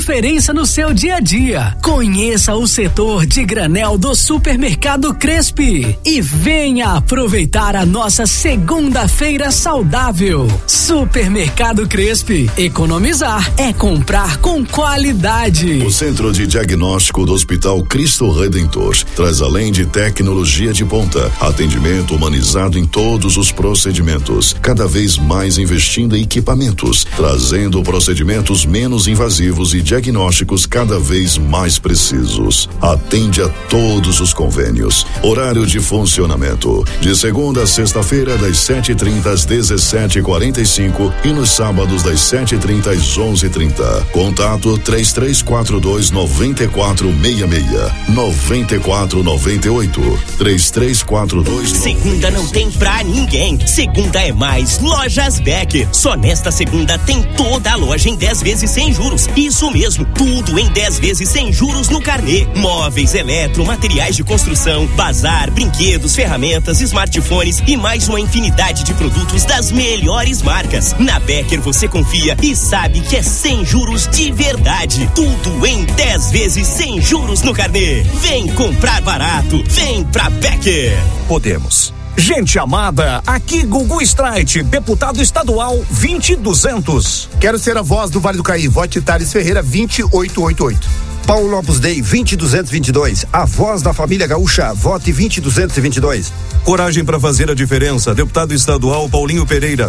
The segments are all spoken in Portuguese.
diferença no seu dia a dia. Conheça o setor de granel do Supermercado Crespi e venha aproveitar a nossa segunda-feira saudável. Supermercado Crespi, economizar é comprar com qualidade. O Centro de Diagnóstico do Hospital Cristo Redentor traz, além de tecnologia de ponta, atendimento humanizado em todos os procedimentos, cada vez mais investindo em equipamentos, trazendo procedimentos menos invasivos e diagnósticos cada vez mais precisos. Atende a todos os convênios. Horário de funcionamento: de segunda a sexta-feira, das 7h30 às 17h45 e nos sábados das 7h30 às 11h30. Contato 3342-9466, 9498, 3342. Segunda não tem pra ninguém. Segunda é mais Lojas Becker. Só nesta segunda tem toda a loja em 10 vezes sem juros. Isso mesmo, tudo em 10 vezes sem juros no carnê. Móveis, eletro, materiais de construção, bazar, brinquedos, ferramentas, smartphones e mais uma infinidade de produtos das melhores marcas. Na Becker você confia e sabe que é sem juros de verdade. Tudo em 10 vezes sem juros no carnê. Vem comprar barato, vem pra Becker. Podemos. Gente amada, aqui Gugu Streit, deputado estadual 20200. Quero ser a voz do Vale do Caí. Vote Thales Ferreira 20888. Paulo Opus Dei 20222, a voz da família gaúcha, vote 20222. Coragem para fazer a diferença, deputado estadual Paulinho Pereira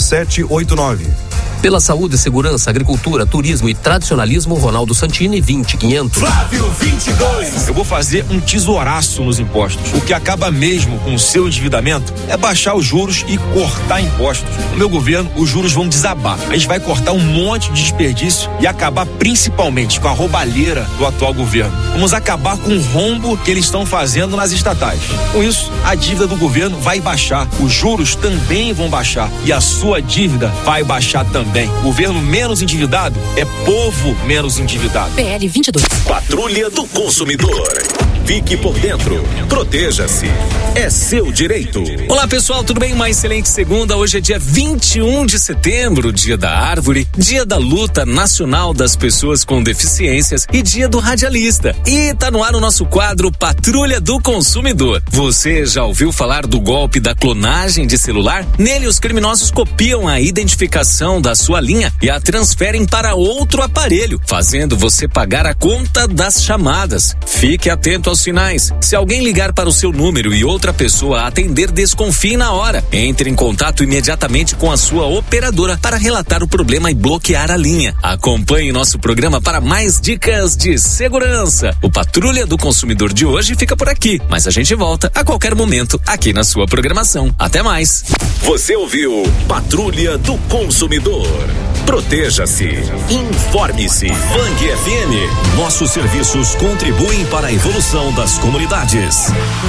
2789. Pela saúde, segurança, agricultura, turismo e tradicionalismo, Ronaldo Santini 20500. Flávio 22. Eu vou fazer um tesouraço nos impostos. O que acaba mesmo com o seu endividamento é baixar os juros e cortar impostos. No meu governo, os juros vão desabar. A gente vai cortar um monte de desperdício e acabar principalmente com a roubalheira do atual governo. Vamos acabar com o rombo que eles estão fazendo nas estatais. Com isso, a dívida do governo vai baixar, os juros também vão baixar e a sua dívida vai baixar também. Governo menos endividado é povo menos endividado. PL 22. Patrulha do Consumidor. Fique por dentro. Proteja-se. É seu direito. Olá, pessoal, tudo bem? Uma excelente segunda. Hoje é dia 21 de setembro, dia da árvore, dia da luta nacional das pessoas com deficiências e dia do radialista. E tá no ar o nosso quadro Patrulha do Consumidor. Você já ouviu falar do golpe da clonagem de celular? Nele, os criminosos copiam a identificação da sua linha e a transferem para outro aparelho, fazendo você pagar a conta das chamadas. Fique atento aos sinais. Se alguém ligar para o seu número e outra pessoa atender, desconfie na hora. Entre em contato imediatamente com a sua operadora para relatar o problema e bloquear a linha. Acompanhe nosso programa para mais dicas de segurança. O Patrulha do Consumidor de hoje fica por aqui, mas a gente volta a qualquer momento aqui na sua programação. Até mais. Você ouviu Patrulha do Consumidor. Proteja-se. Informe-se. Bang FM. Nossos serviços contribuem para a evolução das comunidades.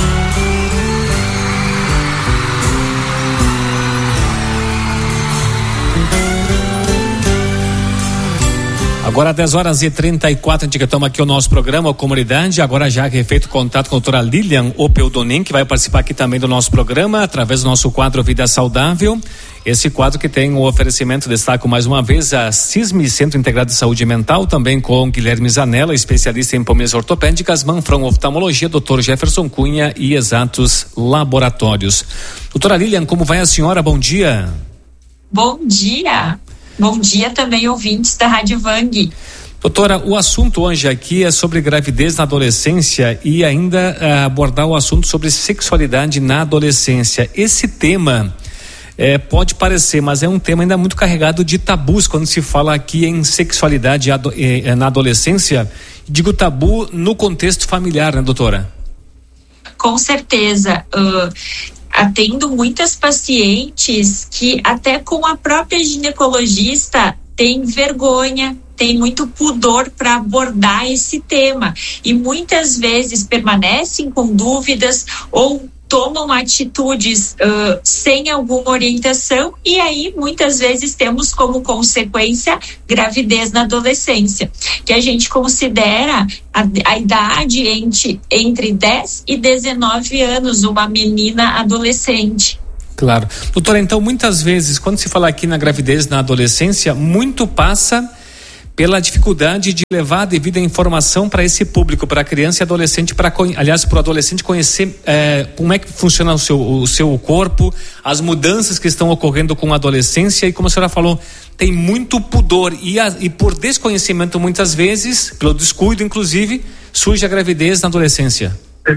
Agora 10h34, estamos aqui o nosso programa, Comunidade. Agora já que é feito contato com a doutora Lilian Opeldonin, que vai participar aqui também do nosso programa, através do nosso quadro Vida Saudável. Esse quadro que tem o oferecimento, destaco mais uma vez, a CISM, Centro Integrado de Saúde Mental, também com Guilherme Zanella, especialista em palmeiras ortopédicas, Manfron Oftalmologia, Dr. Jefferson Cunha e Exatos Laboratórios. Doutora Lilian, como vai a senhora? Bom dia. Bom dia. Bom dia também, ouvintes da Rádio Vang. Doutora, o assunto hoje aqui é sobre gravidez na adolescência e ainda abordar o assunto sobre sexualidade na adolescência. Esse tema pode parecer, mas é um tema ainda muito carregado de tabus quando se fala aqui em sexualidade na adolescência. Digo tabu no contexto familiar, né, doutora? Com certeza. Atendo muitas pacientes que até com a própria ginecologista tem vergonha, tem muito pudor para abordar esse tema e muitas vezes permanecem com dúvidas ou tomam atitudes sem alguma orientação e aí muitas vezes temos como consequência gravidez na adolescência, que a gente considera a idade entre 10 e 19 anos, uma menina adolescente. Claro. Doutora, então muitas vezes quando se fala aqui na gravidez na adolescência, muito passa pela dificuldade de levar a devida informação para esse público, para a criança e adolescente, para o adolescente conhecer como é que funciona o seu corpo, as mudanças que estão ocorrendo com a adolescência, e como a senhora falou, tem muito pudor e por desconhecimento muitas vezes, pelo descuido inclusive, surge a gravidez na adolescência.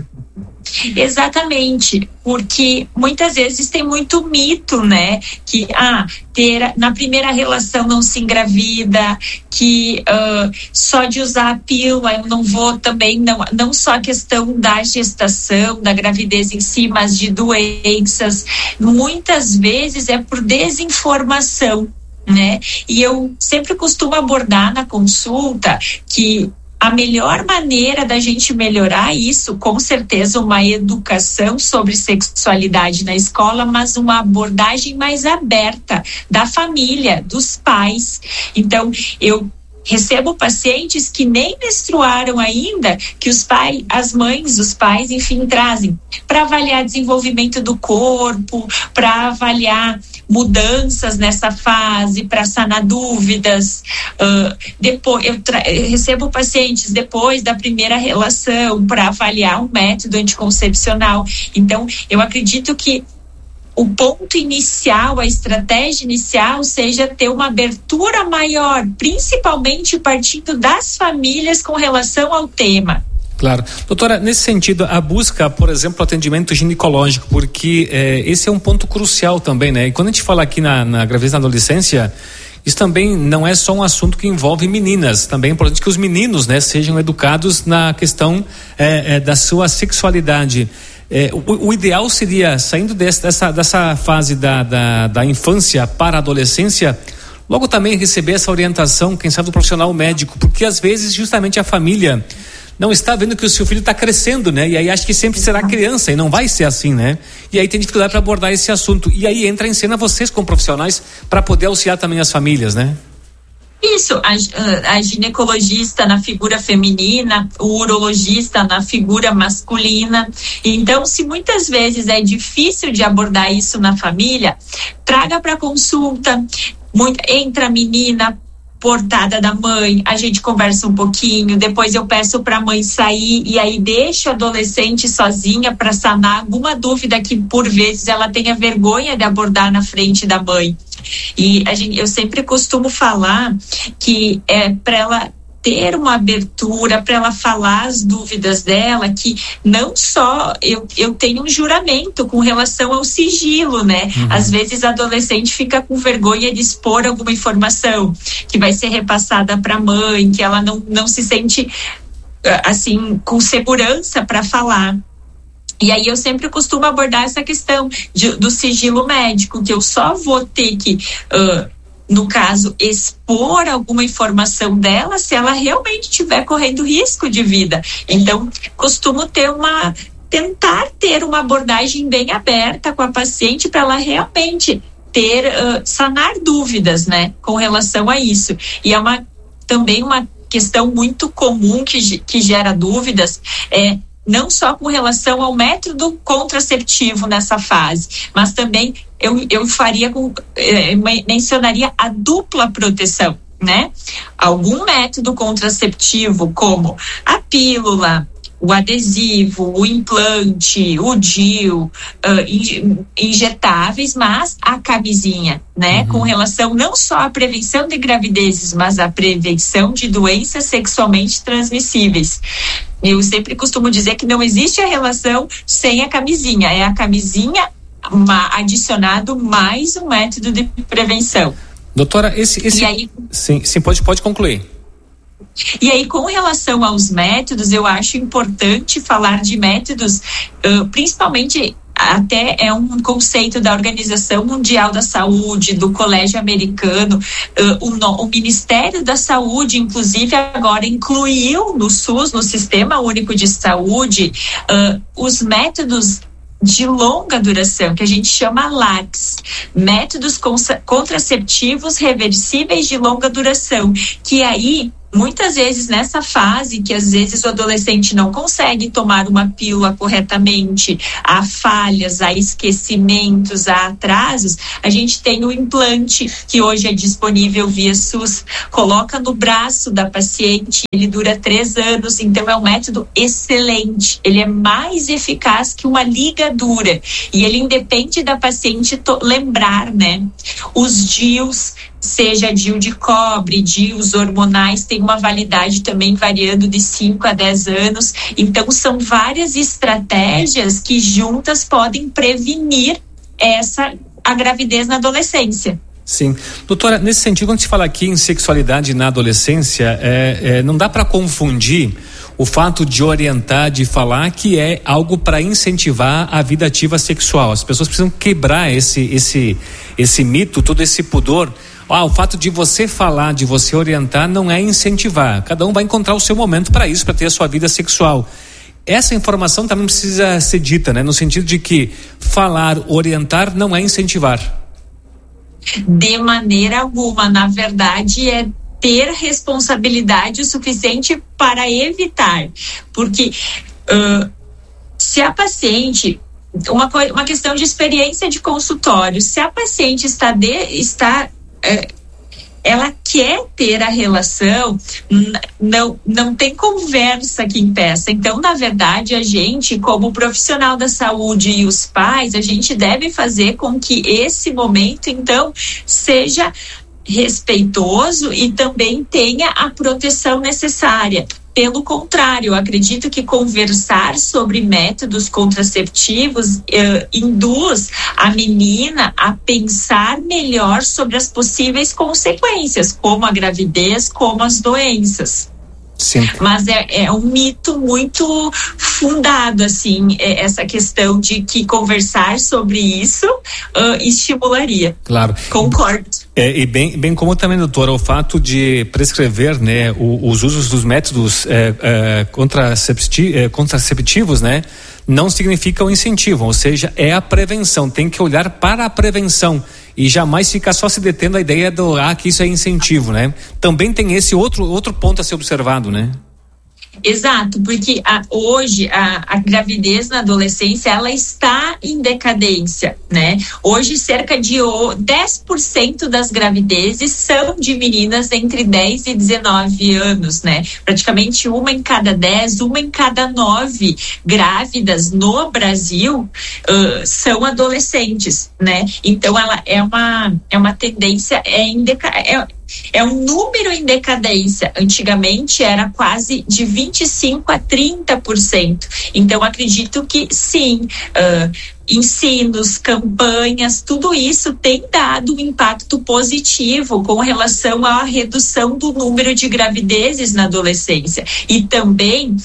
Exatamente, porque muitas vezes tem muito mito, né? Que na primeira relação não se engravida, que só de usar a pílula eu não vou também, não só a questão da gestação, da gravidez em si, mas de doenças. Muitas vezes é por desinformação, né? E eu sempre costumo abordar na consulta que a melhor maneira da gente melhorar isso, com certeza, uma educação sobre sexualidade na escola, mas uma abordagem mais aberta da família, dos pais. Então, eu recebo pacientes que nem menstruaram ainda, que os pais, enfim, trazem para avaliar desenvolvimento do corpo, para avaliar mudanças nessa fase, para sanar dúvidas. Depois eu recebo pacientes depois da primeira relação para avaliar um método anticoncepcional. Então, eu acredito que o ponto inicial, a estratégia inicial seja ter uma abertura maior, principalmente partindo das famílias com relação ao tema. Claro. Doutora, nesse sentido, a busca, por exemplo, atendimento ginecológico, porque esse é um ponto crucial também, né? E quando a gente fala aqui na gravidez na adolescência, isso também não é só um assunto que envolve meninas, também é importante que os meninos, né, sejam educados na questão da sua sexualidade. O ideal seria, saindo dessa fase da infância para a adolescência, logo também receber essa orientação, quem sabe do profissional médico, porque às vezes justamente a família não está vendo que o seu filho está crescendo, né? E aí acha que sempre será criança e não vai ser assim, né? E aí tem dificuldade para abordar esse assunto. E aí entra em cena vocês como profissionais para poder auxiliar também as famílias, né? Isso, a ginecologista na figura feminina, o urologista na figura masculina. Então, se muitas vezes é difícil de abordar isso na família, traga para consulta, entra a menina portada da mãe, a gente conversa um pouquinho, depois eu peço para a mãe sair e aí deixo a adolescente sozinha para sanar alguma dúvida que por vezes ela tenha vergonha de abordar na frente da mãe. E eu sempre costumo falar que para ela ter uma abertura, para ela falar as dúvidas dela, que não só eu tenho um juramento com relação ao sigilo, né? Às vezes a adolescente fica com vergonha de expor alguma informação que vai ser repassada para a mãe, que ela não se sente assim com segurança para falar. E aí eu sempre costumo abordar essa questão do sigilo médico, que eu só vou ter que no caso, expor alguma informação dela se ela realmente estiver correndo risco de vida. Então, costumo tentar ter uma abordagem bem aberta com a paciente para ela realmente sanar dúvidas, né, com relação a isso. E é também uma questão muito comum que gera dúvidas, não só com relação ao método contraceptivo nessa fase, mas também eu mencionaria a dupla proteção, né? Algum método contraceptivo, como a pílula, o adesivo, o implante, o DIU, injetáveis, mas a camisinha, né? Com relação não só à prevenção de gravidezes, mas à prevenção de doenças sexualmente transmissíveis. Eu sempre costumo dizer que não existe a relação sem a camisinha. É a camisinha adicionado mais um método de prevenção. Doutora, e aí, sim, pode concluir. E aí, com relação aos métodos, eu acho importante falar de métodos, principalmente até é um conceito da Organização Mundial da Saúde, do Colégio Americano, o Ministério da Saúde, inclusive, agora incluiu no SUS, no Sistema Único de Saúde, os métodos de longa duração, que a gente chama LACs, métodos contraceptivos reversíveis de longa duração, que aí muitas vezes nessa fase que às vezes o adolescente não consegue tomar uma pílula corretamente, há falhas, há esquecimentos, há atrasos, a gente tem o implante que hoje é disponível via SUS, coloca no braço da paciente, ele dura 3 anos, então é um método excelente, ele é mais eficaz que uma ligadura e ele independe da paciente lembrar, né? Os DIUs, seja DIU de cobre, DIUs hormonais, tem uma validade também variando de 5 a 10 anos. Então, são várias estratégias que juntas podem prevenir a gravidez na adolescência. Sim. Doutora, nesse sentido, quando se fala aqui em sexualidade na adolescência, não dá para confundir o fato de orientar, de falar que é algo para incentivar a vida ativa sexual. As pessoas precisam quebrar esse mito, todo esse pudor. O fato de você falar, de você orientar, não é incentivar. Cada um vai encontrar o seu momento para isso, para ter a sua vida sexual. Essa informação também precisa ser dita, né? No sentido de que falar, orientar não é incentivar. De maneira alguma. Na verdade, é ter responsabilidade o suficiente para evitar. Porque se a paciente... Uma questão de experiência de consultório. Se a paciente ela quer ter a relação, não tem conversa que impeça. Então, na verdade, a gente, como profissional da saúde e os pais, a gente deve fazer com que esse momento, então, seja respeitoso e também tenha a proteção necessária. Pelo contrário, eu acredito que conversar sobre métodos contraceptivos induz a menina a pensar melhor sobre as possíveis consequências, como a gravidez, como as doenças. Sim. Mas é um mito muito fundado, assim, essa questão de que conversar sobre isso estimularia. Claro. Concordo. E bem como também, doutora, o fato de prescrever, né, os usos dos métodos contraceptivos, né, não significa o incentivo, ou seja, é a prevenção. Tem que olhar para a prevenção e jamais ficar só se detendo a ideia que isso é incentivo, né? Também tem esse outro ponto a ser observado, né? Exato, porque hoje a gravidez na adolescência, ela está em decadência, né? Hoje cerca de 10% das gravidezes são de meninas entre 10 e 19 anos, né? Praticamente 1 em cada 10, 1 em cada 9 grávidas no Brasil são adolescentes, né? Então ela é uma tendência, é um número em decadência. Antigamente era quase de 25% a 30%. Então acredito que sim, ensinos, campanhas, tudo isso tem dado um impacto positivo com relação à redução do número de gravidezes na adolescência. E também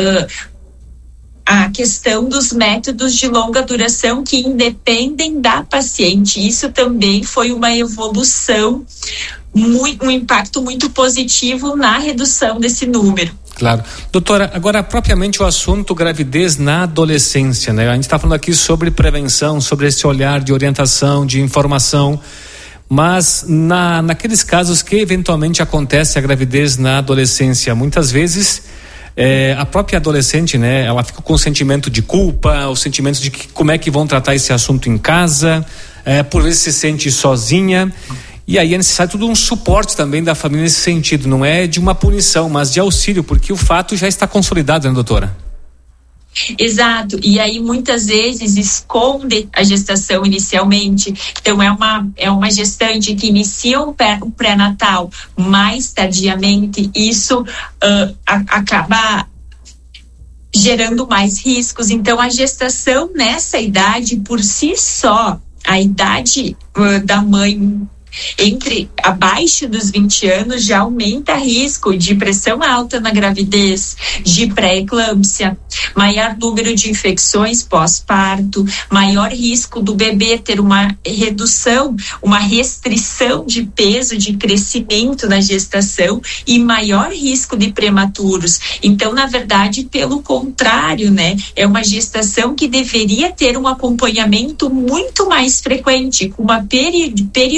a questão dos métodos de longa duração que independem da paciente. Isso também foi uma evolução, um impacto muito positivo na redução desse número. Claro. Doutora, agora propriamente o assunto gravidez na adolescência, né? A gente está falando aqui sobre prevenção, sobre esse olhar de orientação, de informação, mas naqueles casos que eventualmente acontece a gravidez na adolescência, muitas vezes a própria adolescente, né? Ela fica com o sentimento de culpa, o sentimento de que, como é que vão tratar esse assunto em casa, por vezes se sente sozinha. E aí é necessário todo um suporte também da família nesse sentido, não é de uma punição, mas de auxílio, porque o fato já está consolidado, né, doutora? Exato, e aí muitas vezes esconde a gestação inicialmente. Então é uma gestante que inicia o pré-natal mais tardiamente, isso acaba gerando mais riscos. Então a gestação nessa idade por si só, a idade da mãe abaixo dos 20 anos já aumenta risco de pressão alta na gravidez, de pré-eclâmpsia, maior número de infecções pós-parto, maior risco do bebê ter uma redução, uma restrição de peso, de crescimento na gestação e maior risco de prematuros. Então, na verdade, pelo contrário, né? É uma gestação que deveria ter um acompanhamento muito mais frequente, com uma periodicidade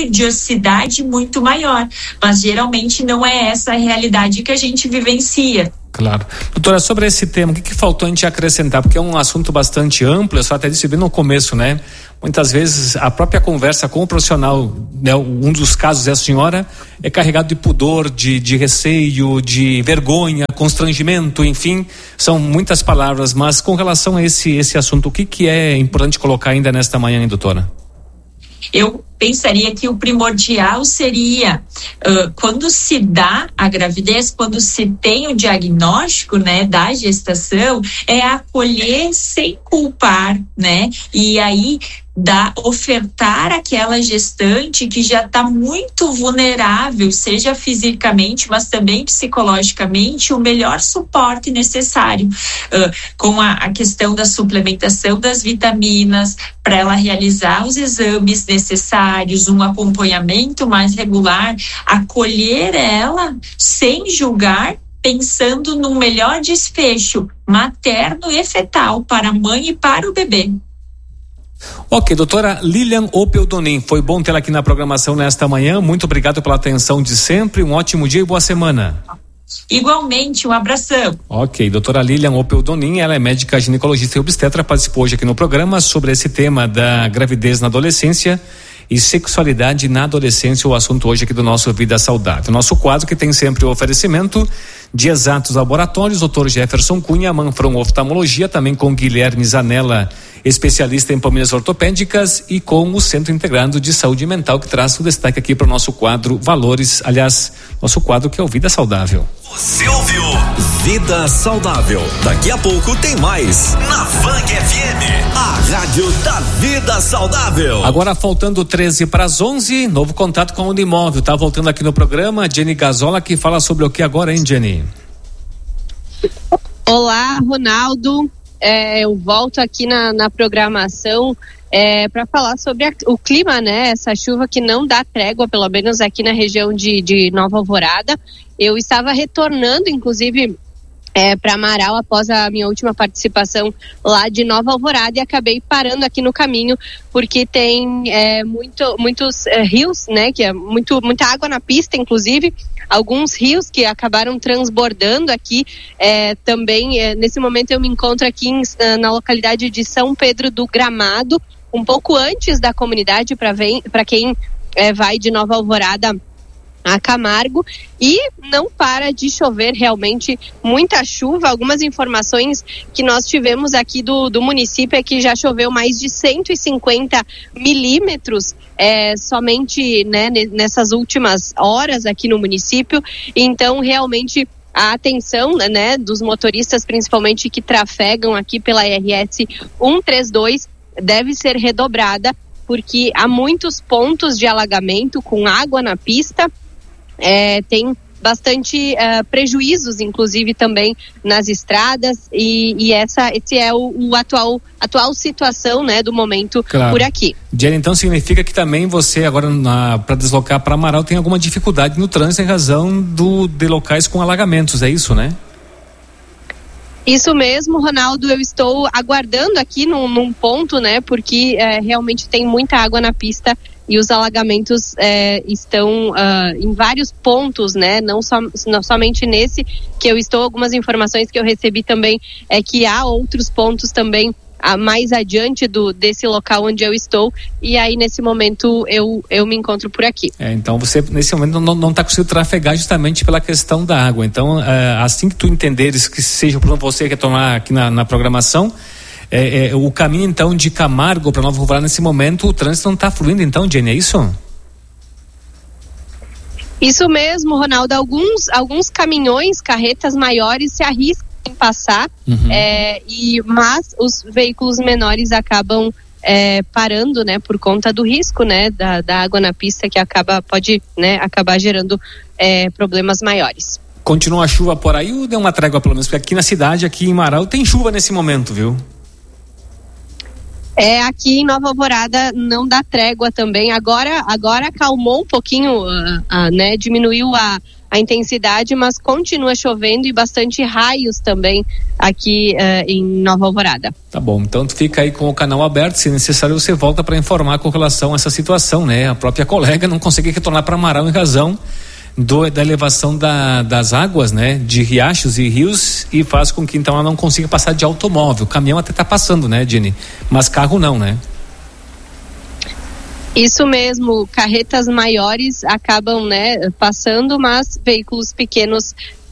complexidade muito maior, mas geralmente não é essa a realidade que a gente vivencia. Claro. Doutora, sobre esse tema, o que faltou a gente acrescentar? Porque é um assunto bastante amplo, eu só até disse bem no começo, né? Muitas vezes a própria conversa com o profissional, né, um dos casos é a senhora, é carregado de pudor, de receio, de vergonha, constrangimento, enfim, são muitas palavras, mas com relação a esse assunto, o que é importante colocar ainda nesta manhã, hein, doutora? Eu pensaria que o primordial seria quando se dá a gravidez, quando se tem o diagnóstico, né, da gestação, é acolher sem culpar, né? E aí ofertar àquela gestante que já está muito vulnerável, seja fisicamente, mas também psicologicamente, o melhor suporte necessário, com a questão da suplementação das vitaminas, para ela realizar os exames necessários, um acompanhamento mais regular, acolher ela sem julgar, pensando no melhor desfecho materno e fetal para a mãe e para o bebê. Ok, doutora Lilian Opeldonin, foi bom tê-la aqui na programação nesta manhã, muito obrigado pela atenção de sempre, um ótimo dia e boa semana. Igualmente, um abração. Ok, doutora Lilian Opeldonin, ela é médica ginecologista e obstetra, participou hoje aqui no programa sobre esse tema da gravidez na adolescência e sexualidade na adolescência, o assunto hoje aqui do nosso Vida Saudável. Nosso quadro que tem sempre o oferecimento de Exatos Laboratórios, Dr. Jefferson Cunha, Manfron Oftalmologia, também com Guilherme Zanella, especialista em palmeiras ortopédicas, e com o Centro Integrado de Saúde Mental, que traz o destaque aqui para o nosso quadro Valores, aliás, nosso quadro que é o Vida Saudável. Você ouviu Vida Saudável. Daqui a pouco tem mais na Fang FM, a rádio da Vida Saudável. Agora faltando 13:11, novo contato com a Unimóvel. Tá voltando aqui no programa, Jenny Gazola, que fala sobre o que agora, hein, Jenny? Olá, Ronaldo. Eu volto aqui na programação para falar sobre o clima, né? Essa chuva que não dá trégua, pelo menos aqui na região de Nova Alvorada. Eu estava retornando, inclusive, para Amaral após a minha última participação lá de Nova Alvorada, e acabei parando aqui no caminho porque tem muitos rios, né? Que é muita água na pista, inclusive. Alguns rios que acabaram transbordando aqui também. Nesse momento eu me encontro aqui na localidade de São Pedro do Gramado, um pouco antes da comunidade, para quem vai de Nova Alvorada a Camargo, e não para de chover, realmente muita chuva. Algumas informações que nós tivemos aqui do município é que já choveu mais de 150 milímetros somente, né, nessas últimas horas aqui no município. Então realmente a atenção, né, dos motoristas, principalmente que trafegam aqui pela RS 132, deve ser redobrada, porque há muitos pontos de alagamento com água na pista. Tem bastante prejuízos, inclusive, também nas estradas, e esse é o atual situação, né, do momento, claro, por aqui. Jenny, então significa que também você agora para deslocar para Amaral tem alguma dificuldade no trânsito em razão de locais com alagamentos, é isso, né? Isso mesmo, Ronaldo, eu estou aguardando aqui num ponto, né, porque realmente tem muita água na pista e os alagamentos estão em vários pontos, né, não somente nesse que eu estou. Algumas informações que eu recebi também é que há outros pontos também mais adiante desse local onde eu estou, e aí nesse momento eu me encontro por aqui. Então você nesse momento não está conseguindo trafegar justamente pela questão da água. Então assim que tu entenderes que seja para você retomar aqui na programação, o caminho então de Camargo para Nova Alvorada, nesse momento o trânsito não está fluindo, então, Jenny, é isso? Isso mesmo, Ronaldo. Alguns caminhões, carretas maiores se arriscam em passar, mas os veículos menores acabam parando, né, por conta do risco, né, da água na pista, que pode, né, acabar gerando problemas maiores. Continua a chuva por aí ou deu uma trégua, pelo menos? Porque aqui na cidade, aqui em Amaral, tem chuva nesse momento, viu? Aqui em Nova Alvorada não dá trégua também. Agora acalmou um pouquinho, né, diminuiu a intensidade, mas continua chovendo e bastante raios também aqui em Nova Alvorada. Tá bom, então tu fica aí com o canal aberto, se necessário você volta para informar com relação a essa situação, né? A própria colega não conseguiu retornar para Amaral em razão da elevação das águas, né? De riachos e rios, e faz com que então ela não consiga passar de automóvel. O caminhão até tá passando, né, Jenny? Mas carro não, né? Isso mesmo, carretas maiores acabam, né, passando, mas veículos pequenos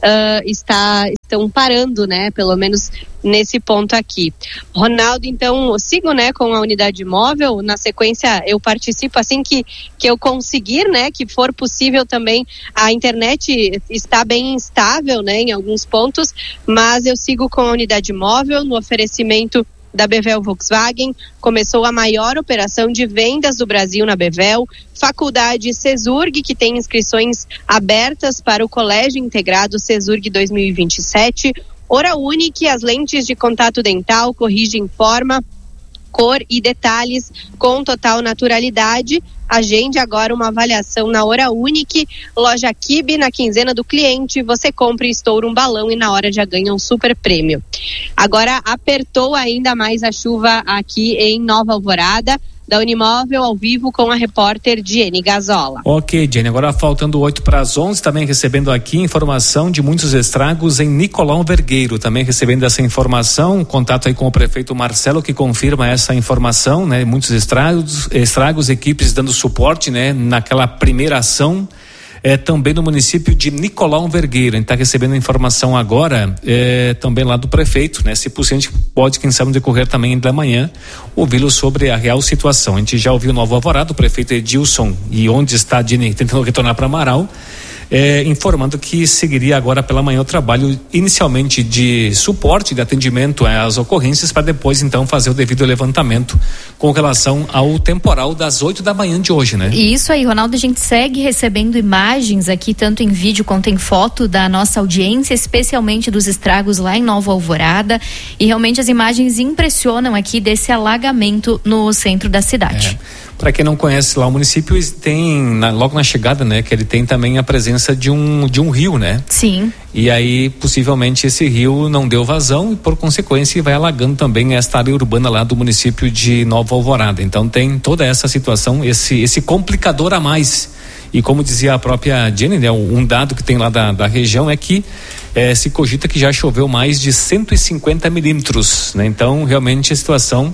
estão parando, né, pelo menos nesse ponto aqui. Ronaldo, então, eu sigo, né, com a unidade móvel. Na sequência eu participo assim que eu conseguir, né, que for possível também. A internet está bem instável, né, em alguns pontos, mas eu sigo com a unidade móvel no oferecimento da Bevel Volkswagen. Começou a maior operação de vendas do Brasil na Bevel. Faculdade CESURG, que tem inscrições abertas para o Colégio Integrado CESURG 2027. Hora Unique, as lentes de contato dental corrigem forma, cor e detalhes com total naturalidade. Agende agora uma avaliação na Hora Unique. Loja Kibe, na quinzena do cliente, você compra e estoura um balão e na hora já ganha um super prêmio. Agora apertou ainda mais a chuva aqui em Nova Alvorada. Da Unimóvel ao vivo com a repórter Jenny Gazola. Ok, Jenny, agora faltando 8:11, também recebendo aqui informação de muitos estragos em Nicolau Vergueiro, também recebendo essa informação, contato aí com o prefeito Marcelo, que confirma essa informação, né? Muitos estragos, equipes dando suporte, né? Naquela primeira ação, também no município de Nicolau Vergueiro. A gente está recebendo informação agora, também lá do prefeito, né? Se possível, a gente pode, quem sabe, no decorrer também da manhã, ouvi-lo sobre a real situação. A gente já ouviu Nova Alvorada, o prefeito Edilson, e onde está tentando retornar para Amaral, informando que seguiria agora pela manhã o trabalho inicialmente de suporte, de atendimento às ocorrências, para depois então fazer o devido levantamento com relação ao temporal das 8 da manhã de hoje, né? E isso aí, Ronaldo, a gente segue recebendo imagens aqui, tanto em vídeo quanto em foto, da nossa audiência, especialmente dos estragos lá em Nova Alvorada, e realmente as imagens impressionam aqui desse alagamento no centro da cidade. Para quem não conhece lá o município, tem logo na chegada, né, que ele tem também a presença de um rio, né? Sim. E aí possivelmente esse rio não deu vazão e por consequência vai alagando também esta área urbana lá do município de Nova Alvorada. Então tem toda essa situação, esse complicador a mais. E como dizia a própria Jenny, né, um dado que tem lá da região é que se cogita que já choveu mais de 150 milímetros, né? Então realmente a situação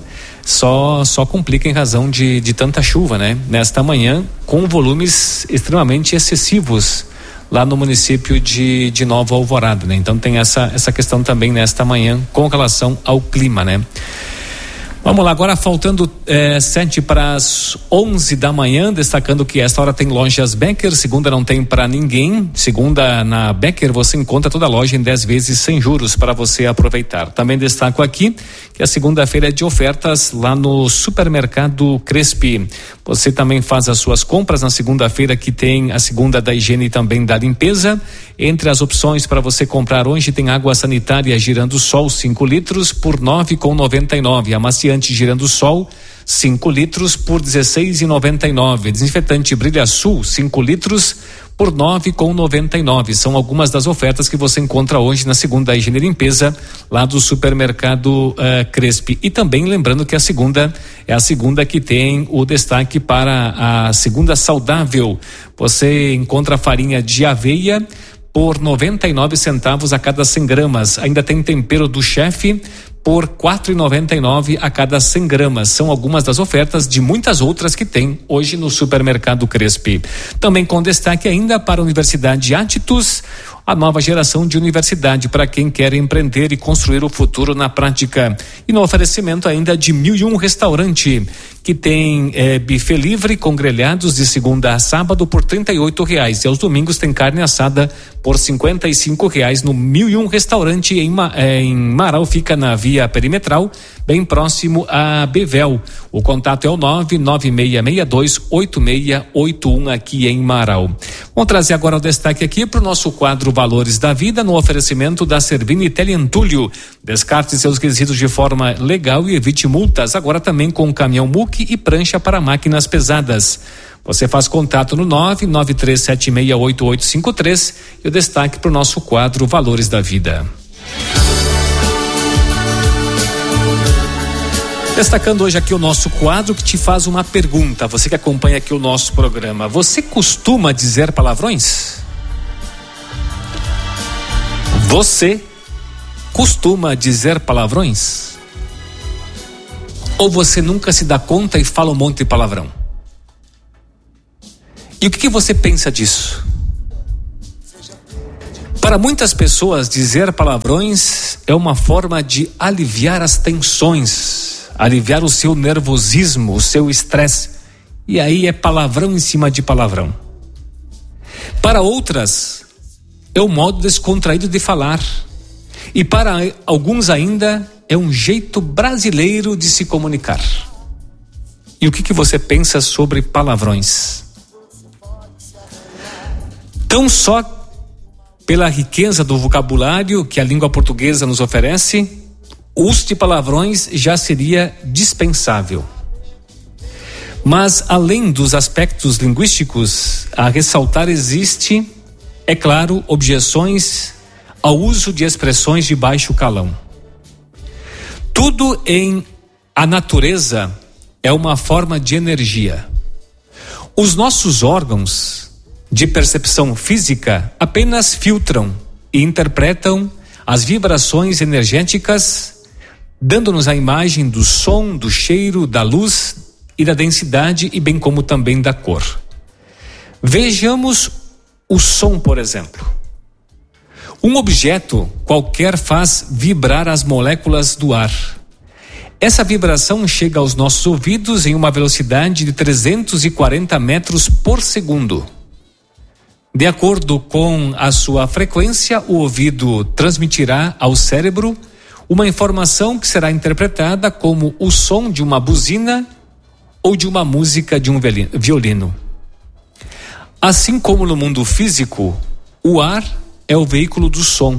só complica em razão de tanta chuva, né? Nesta manhã, com volumes extremamente excessivos lá no município de Nova Alvorada, né? Então tem essa questão também nesta manhã com relação ao clima, né? Vamos lá, agora faltando 7:11 da manhã, destacando que esta hora tem lojas Becker, segunda não tem para ninguém, segunda na Becker você encontra toda a loja em 10 vezes sem juros para você aproveitar. Também destaco aqui que a segunda-feira é de ofertas lá no supermercado Crespi. Você também faz as suas compras na segunda-feira, que tem a segunda da higiene e também da limpeza. Entre as opções para você comprar hoje tem água sanitária Girando Sol 5 litros por R$ 9,99. Amaciante Girando Sol 5 litros por R$ 16,99. Desinfetante Brilha Sul 5 litros por R$ 9,99. São algumas das ofertas que você encontra hoje na segunda higiene e limpeza lá do supermercado Crespi. E também lembrando que a segunda é a segunda que tem o destaque para a segunda saudável. Você encontra farinha de aveia por 99 centavos a cada 100 gramas. Ainda tem tempero do chefe por R$ 4,99 a cada 100 gramas. São algumas das ofertas de muitas outras que tem hoje no supermercado Crespi. Também com destaque ainda para a Universidade Attitus, a nova geração de universidade para quem quer empreender e construir o futuro na prática. E no oferecimento ainda de 1001 Restaurante, que tem buffet livre com grelhados de segunda a sábado por R$ 38,00 e aos domingos tem carne assada por R$ 55,00 no 1001 Restaurante em Marau, fica na via perimetral, bem próximo a Bevel. O contato é o 996628681 aqui em Marau. Vamos trazer agora o destaque aqui para o nosso quadro Valores da Vida, no oferecimento da Servini Teleantúlio. Descarte seus resíduos de forma legal e evite multas, agora também com caminhão MUC e prancha para máquinas pesadas. Você faz contato no 993768853 e o destaque para o nosso quadro Valores da Vida. Destacando hoje aqui o nosso quadro que te faz uma pergunta. Você que acompanha aqui o nosso programa, você costuma dizer palavrões? Você costuma dizer palavrões? Ou você nunca se dá conta e fala um monte de palavrão? E o que você pensa disso? Para muitas pessoas, dizer palavrões é uma forma de aliviar as tensões, aliviar o seu nervosismo, o seu estresse. E aí é palavrão em cima de palavrão. Para outras, é um modo descontraído de falar. E para alguns ainda, é um jeito brasileiro de se comunicar. E o que você pensa sobre palavrões? Então, só pela riqueza do vocabulário que a língua portuguesa nos oferece, o uso de palavrões já seria dispensável. Mas, além dos aspectos linguísticos, a ressaltar existe, é claro, objeções ao uso de expressões de baixo calão. Tudo em a natureza é uma forma de energia. Os nossos órgãos de percepção física apenas filtram e interpretam as vibrações energéticas, dando-nos a imagem do som, do cheiro, da luz e da densidade, e bem como também da cor. Vejamos o som, por exemplo. Um objeto qualquer faz vibrar as moléculas do ar. Essa vibração chega aos nossos ouvidos em uma velocidade de 340 metros por segundo. De acordo com a sua frequência, o ouvido transmitirá ao cérebro uma informação que será interpretada como o som de uma buzina ou de uma música de um violino. Assim como no mundo físico, o ar é o veículo do som.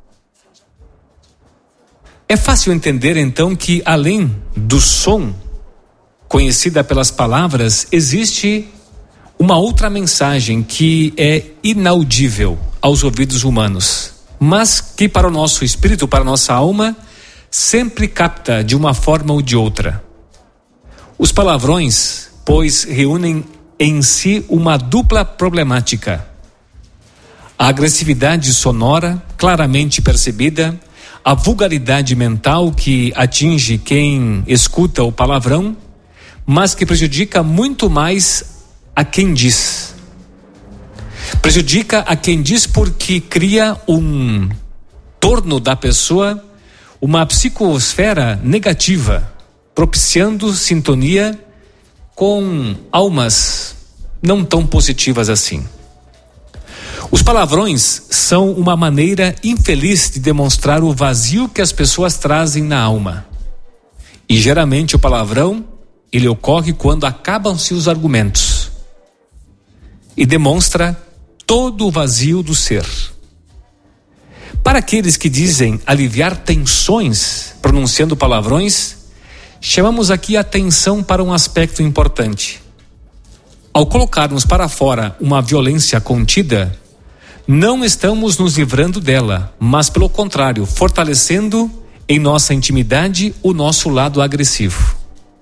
É fácil entender então que, além do som, conhecida pelas palavras, existe uma outra mensagem que é inaudível aos ouvidos humanos, mas que para o nosso espírito, para a nossa alma, sempre capta de uma forma ou de outra. Os palavrões, pois, reúnem em si uma dupla problemática: a agressividade sonora, claramente percebida, a vulgaridade mental que atinge quem escuta o palavrão, mas que prejudica muito mais a quem diz. Prejudica a quem diz porque cria um torno da pessoa uma psicosfera negativa, propiciando sintonia com almas não tão positivas assim. Os palavrões são uma maneira infeliz de demonstrar o vazio que as pessoas trazem na alma. E geralmente o palavrão, ele ocorre quando acabam-se os argumentos e demonstra todo o vazio do ser. Para aqueles que dizem aliviar tensões pronunciando palavrões, chamamos aqui a atenção para um aspecto importante. Ao colocarmos para fora uma violência contida, não estamos nos livrando dela, mas pelo contrário, fortalecendo em nossa intimidade o nosso lado agressivo.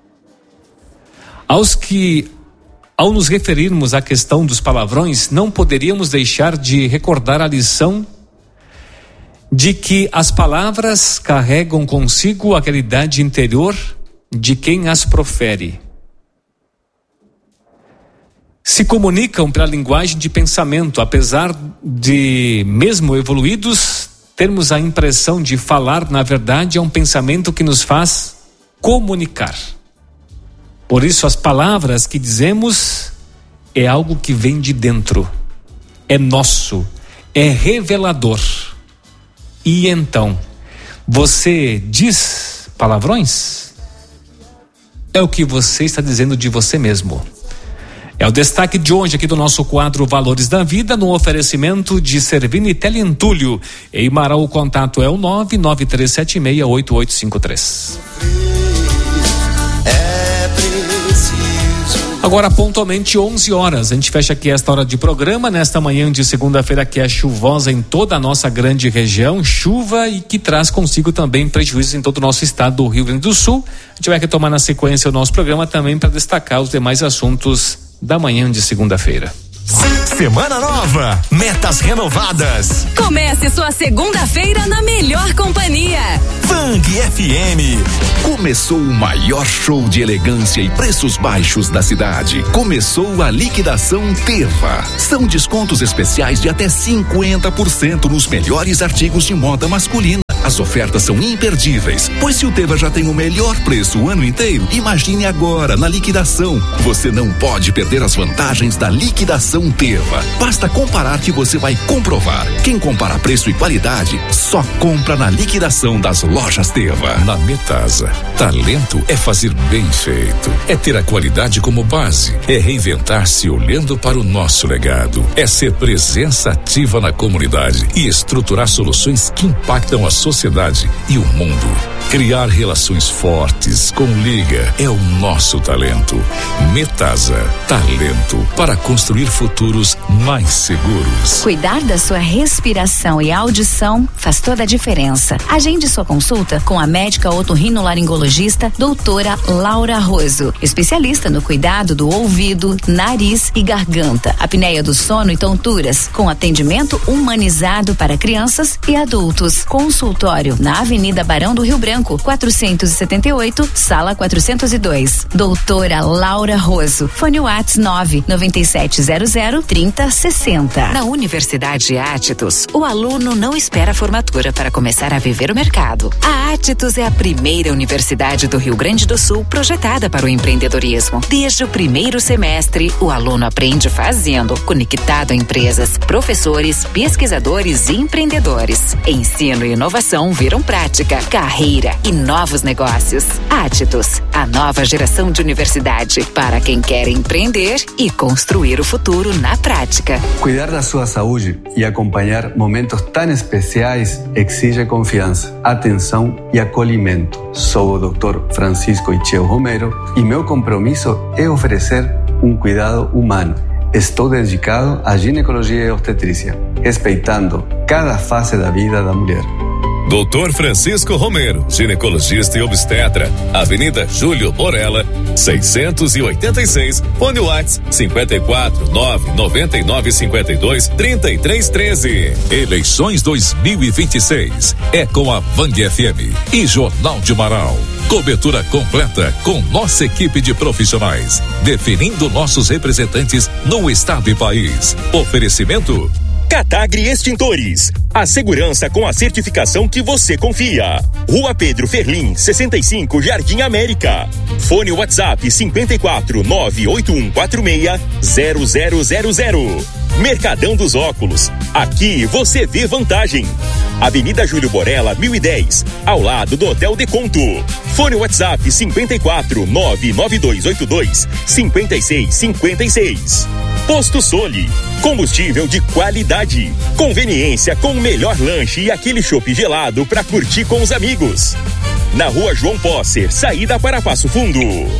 Ao nos referirmos à questão dos palavrões, não poderíamos deixar de recordar a lição de que as palavras carregam consigo a realidade interior de quem as profere. Se comunicam pela linguagem de pensamento, apesar de, mesmo evoluídos, termos a impressão de falar, na verdade, é um pensamento que nos faz comunicar. Por isso, as palavras que dizemos é algo que vem de dentro, é nosso, é revelador. E então, você diz palavrões? É o que você está dizendo de você mesmo. É o destaque de hoje aqui do nosso quadro Valores da Vida, no oferecimento de Servini Teleentúlio. Em Marau, o contato é o 993768853. É preciso Agora, pontualmente 11 horas, a gente fecha aqui esta hora de programa, nesta manhã de segunda-feira que é chuvosa em toda a nossa grande região, chuva e que traz consigo também prejuízos em todo o nosso estado do Rio Grande do Sul. A gente vai retomar na sequência o nosso programa também para destacar os demais assuntos da manhã de segunda-feira. Semana nova, metas renovadas. Comece sua segunda-feira na melhor companhia. Fang FM. Começou o maior show de elegância e preços baixos da cidade. Começou a liquidação Teva. São descontos especiais de até 50% nos melhores artigos de moda masculina. As ofertas são imperdíveis, pois se o Teva já tem o melhor preço o ano inteiro, imagine agora na liquidação. Você não pode perder as vantagens da liquidação Teva. Basta comparar que você vai comprovar. Quem compara preço e qualidade, só compra na liquidação das lojas Teva. Na Metasa, talento é fazer bem feito, é ter a qualidade como base, é reinventar-se olhando para o nosso legado, é ser presença ativa na comunidade e estruturar soluções que impactam a sociedade e o mundo. Criar relações fortes com Liga é o nosso talento. Metasa, talento para construir futuros mais seguros. Cuidar da sua respiração e audição faz toda a diferença. Agende sua consulta com a médica otorrinolaringologista doutora Laura Roso, especialista no cuidado do ouvido, nariz e garganta, apneia do sono e tonturas, com atendimento humanizado para crianças e adultos. Consultório na Avenida Barão do Rio Branco, 478, sala 402. Doutora Laura Roso. Fone WhatsApp 99700-3060. Na Universidade Átitos, o aluno não espera a formatura para começar a viver o mercado. A Átitos é a primeira universidade do Rio Grande do Sul projetada para o empreendedorismo. Desde o primeiro semestre, o aluno aprende fazendo, conectado a empresas, professores, pesquisadores e empreendedores. Ensino e inovação viram prática, carreira e novos negócios. Átitos, a nova geração de universidade para quem quer empreender e construir o futuro na prática. Cuidar da sua saúde e acompanhar momentos tão especiais exige confiança, atenção e acolhimento. Sou o Dr. Francisco Icheo Romero e meu compromisso é oferecer um cuidado humano. Estou dedicado à ginecologia e obstetrícia, respeitando cada fase da vida da mulher. Dr. Francisco Romero, ginecologista e obstetra, Avenida Júlio Borella, 686, fone WhatsApp 549-9952-3313. Eleições 2026 é com a Vang FM e Jornal de Marau. Cobertura completa com nossa equipe de profissionais, definindo nossos representantes no estado e país. Oferecimento Catagri Extintores. A segurança com a certificação que você confia. Rua Pedro Ferlim, 65, Jardim América. Fone WhatsApp 54 98146 0000. Mercadão dos Óculos. Aqui você vê vantagem. Avenida Júlio Borella, 1010, ao lado do Hotel Deconto. Fone WhatsApp 54 99282 5656. Posto Soli. Combustível de qualidade. Conveniência com o melhor lanche e aquele chopp gelado para curtir com os amigos. Na Rua João Posser, saída para Passo Fundo.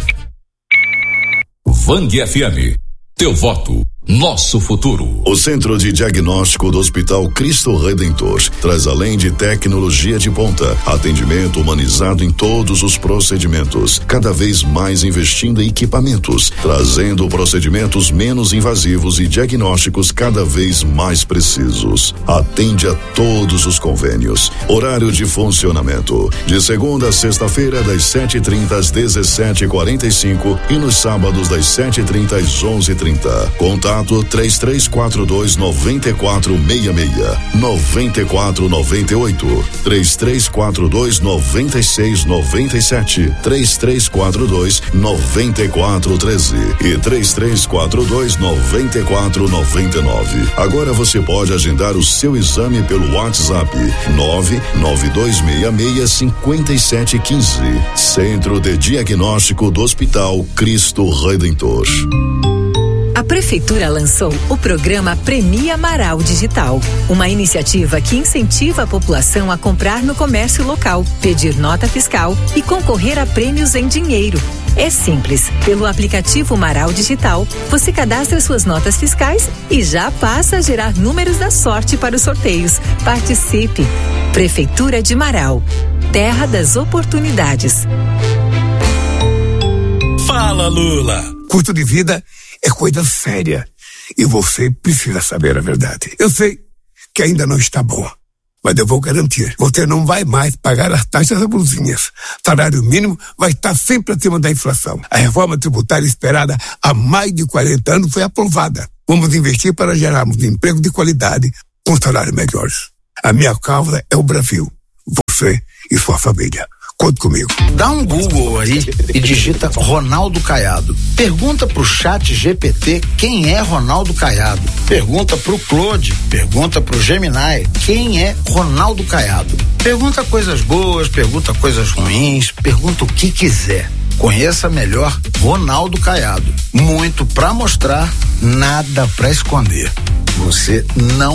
Vang FM. Teu voto. Nosso futuro. O Centro de Diagnóstico do Hospital Cristo Redentor traz, além de tecnologia de ponta, atendimento humanizado em todos os procedimentos, cada vez mais investindo em equipamentos, trazendo procedimentos menos invasivos e diagnósticos cada vez mais precisos. Atende a todos os convênios. Horário de funcionamento: de segunda a sexta-feira, das 7h30 às 17h45 e nos sábados das 7h30 às 11h30. Contato 3342-9466, 9498, 3342-9697, 3342-9413 e 3342-9499. Agora você pode agendar o seu exame pelo WhatsApp 99266-5715. Centro de Diagnóstico do Hospital Cristo Redentor. A Prefeitura lançou o programa Premia Amaral Digital, uma iniciativa que incentiva a população a comprar no comércio local, pedir nota fiscal e concorrer a prêmios em dinheiro. É simples. Pelo aplicativo Amaral Digital, você cadastra suas notas fiscais e já passa a gerar números da sorte para os sorteios. Participe! Prefeitura de Marau, terra das oportunidades. Fala, Lula! Custo de vida é coisa séria e você precisa saber a verdade. Eu sei que ainda não está boa, mas eu vou garantir, você não vai mais pagar as taxas abusivas. Salário mínimo vai estar sempre acima da inflação. A reforma tributária esperada há mais de 40 anos foi aprovada. Vamos investir para gerarmos emprego de qualidade com salários melhores. A minha causa é o Brasil, você e sua família. Conte comigo. Dá um Google aí e digita Ronaldo Caiado. Pergunta pro Chat GPT quem é Ronaldo Caiado. Pergunta pro Claude, pergunta pro Gemini quem é Ronaldo Caiado. Pergunta coisas boas, pergunta coisas ruins, pergunta o que quiser. Conheça melhor Ronaldo Caiado. Muito pra mostrar, nada pra esconder. Você não